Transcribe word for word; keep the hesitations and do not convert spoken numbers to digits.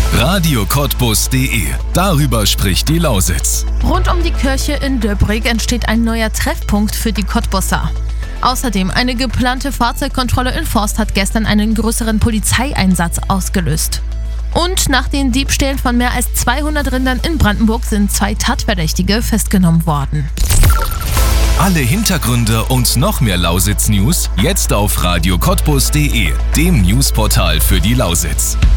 radio cottbus punkt de. Darüber spricht die Lausitz. Rund um die Kirche in Döbrig entsteht ein neuer Treffpunkt für die Cottbusser. Außerdem eine geplante Fahrzeugkontrolle in Forst hat gestern einen größeren Polizeieinsatz ausgelöst. Und nach den Diebstählen von mehr als zweihundert Rindern in Brandenburg sind zwei Tatverdächtige festgenommen worden. Alle Hintergründe und noch mehr Lausitz-News jetzt auf radio cottbus punkt de, dem Newsportal für die Lausitz.